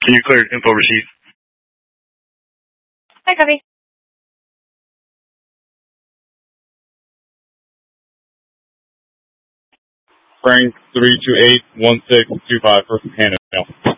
Can you clear info receipt? Hi, copy. Frank 328-1625 for Hannah.